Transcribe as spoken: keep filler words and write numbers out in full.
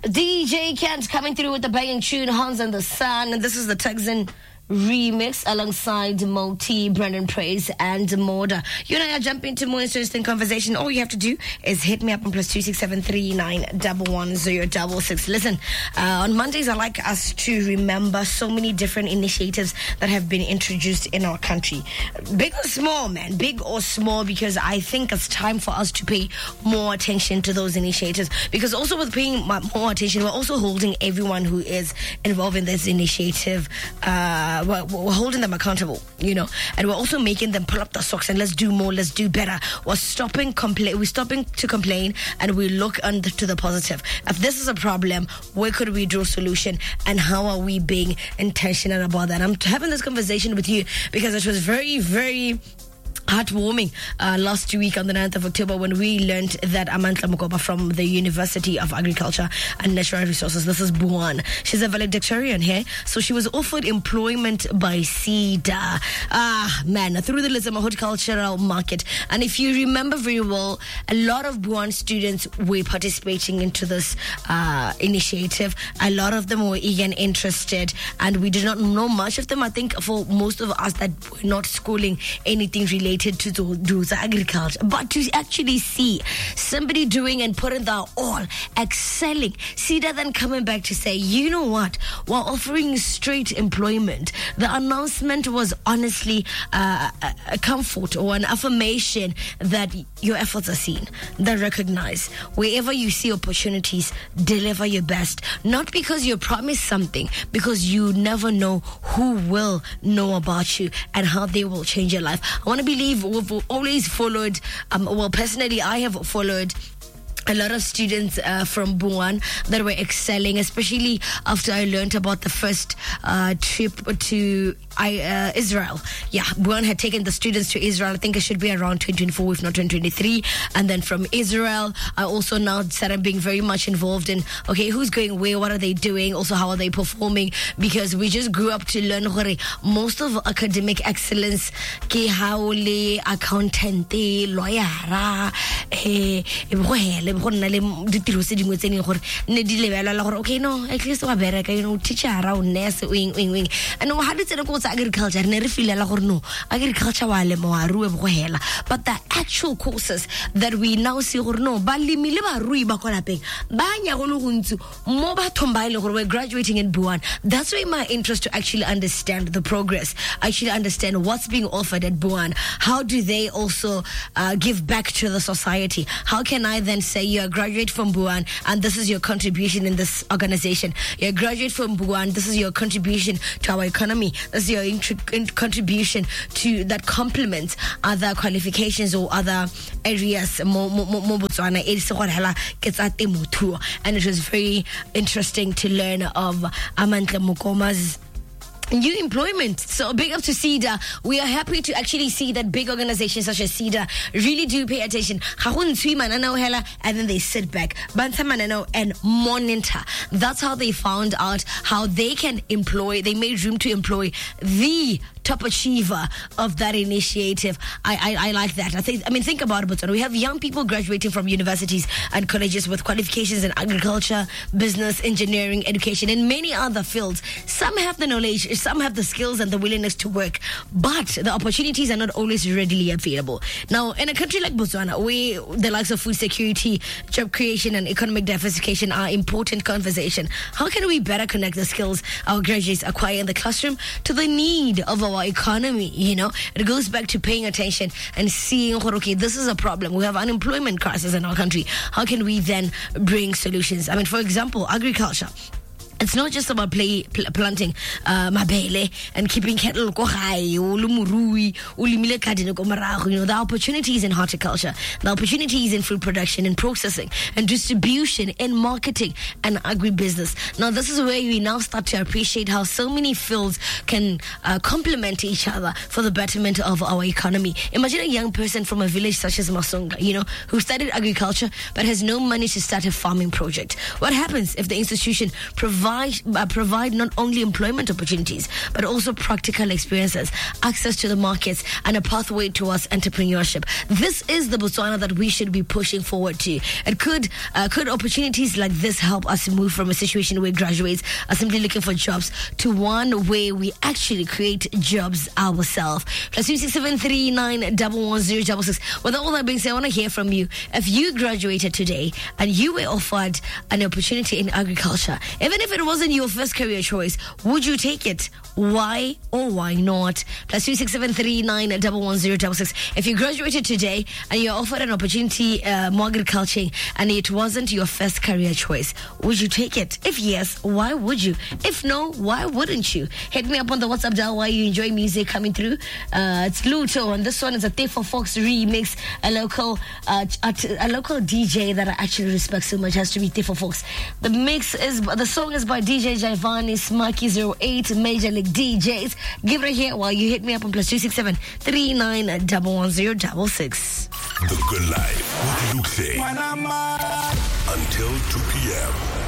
D J Kent coming through with the banging tune Hans and the Sun, and this is the Tuxin remix alongside Moti, Brendan Praise, and Morda. You and I are jumping into more interesting conversation. All you have to do is hit me up on plus two six seven three nine double one zero double six. Listen, uh, on Mondays I like us to remember so many different initiatives that have been introduced in our country, big or small, man, big or small, because I think it's time for us to pay more attention to those initiatives. Because also with paying more attention, we're also holding everyone who is involved in this initiative. Uh, Uh, we're, we're holding them accountable, you know, and we're also making them pull up the socks and let's do more, let's do better. We're stopping complain, we're stopping to complain, and we look under to the positive. If this is a problem, where could we draw solution, and how are we being intentional about that? I'm having this conversation with you because it was very, very heartwarming uh, last week on the ninth of October when we learned that Amantla Mukoba from the University of Agriculture and Natural Resources, this is Buan, she's a valedictorian here, so she was offered employment by SEDA, ah man, through the Lisbon horticultural market. And if you remember very well, a lot of Buan students were participating into this uh, initiative. A lot of them were eager and interested, and we did not know much of them. I think for most of us that were not schooling anything related to do, do the agriculture, but to actually see somebody doing and putting their all, excelling, SEDA then coming back to say, you know what, while offering straight employment, the announcement was honestly uh, a, a comfort or an affirmation that your efforts are seen, they're recognized. Wherever you see opportunities, deliver your best, not because you promised something, because you never know who will know about you and how they will change your life. I want to believe we've always followed, um, well, personally, I have followed a lot of students uh, from Buan that were excelling, especially after I learned about the first uh, trip to I, uh, Israel. Yeah, Buan had taken the students to Israel. I think it should be around twenty twenty-four, if not twenty twenty-three. And then from Israel, I also now started being very much involved in, okay, who's going where, what are they doing, also how are they performing, because we just grew up to learn most of academic excellence ke haole accountant, lawyer, eh, gonna le ditiro se dingwe tse gore ne di lebela gore okay no at least wa bereka, you know, teacher ra o nurse wing wing wing, and no ha ditse go tsa agriculture ne re filela gore no agriculture wa le mo a ruwe go hela, but the actual courses that we now see gore no balimi le ba rui ba kolapeng ba nya go le gontsi mo ba thombaile gore we're graduating in Buan. That's why my interest to actually understand the progress, actually understand what's being offered at Buan. How do they also uh, give back to the society? How can I then say you're a graduate from Buan and this is your contribution in this organization? You're a graduate from Buan, this is your contribution to our economy, this is your int- int- contribution to that complements other qualifications or other areas. And it was very interesting to learn of Amantla Mukoma's new employment. So big up to SEDA. We are happy to actually see that big organizations such as SEDA really do pay attention. And then they sit back and monitor. That's how they found out how they can employ, they made room to employ the top achiever of that initiative. I, I I like that. I think I mean think about it, but we have young people graduating from universities and colleges with qualifications in agriculture, business, engineering, education, and many other fields. Some have the knowledge, some have the skills and the willingness to work, but the opportunities are not always readily available. Now, in a country like Botswana, where the likes of food security, job creation, and economic diversification are important conversation, how can we better connect the skills our graduates acquire in the classroom to the need of our economy? You know, it goes back to paying attention and seeing, okay, this is a problem. We have unemployment crisis in our country. How can we then bring solutions? I mean, for example, agriculture. It's not just about play, pl- planting uh, mabele and keeping cattle ko gae o le morui o limile kadine ko morago. You know, the opportunities in horticulture, the opportunities in food production and processing and distribution and marketing and agribusiness. Now, this is where we now start to appreciate how so many fields can uh, complement each other for the betterment of our economy. Imagine a young person from a village such as Masonga, you know, who studied agriculture but has no money to start a farming project. What happens if the institution provides provide uh, provide not only employment opportunities but also practical experiences, access to the markets, and a pathway towards entrepreneurship. This is the Botswana that we should be pushing forward to. It could uh, could opportunities like this help us move from a situation where graduates are simply looking for jobs to one where we actually create jobs ourselves. Plus two six seven three nine one one zero double six. With all that being said, I want to hear from you. If you graduated today and you were offered an opportunity in agriculture, even if it wasn't your first career choice, would you take it? Why or why not? Plus two six seven three nine one one zero double six. If you graduated today and you're offered an opportunity uh, more agriculture and it wasn't your first career choice, would you take it? If yes, why would you? If no, why wouldn't you? Hit me up on the WhatsApp dial while you enjoy music coming through. Uh, it's Luto, and this one is a Thief of Fox remix. A local, uh, a, a local D J that I actually respect so much has to be Thief of Fox. The mix is the song is by D J Jaivani Smarky zero eight Major League D Js. Give it a hit while you hit me up on plus two six seven three nine one one zero double six. The Good Life with Luke. Until two p.m.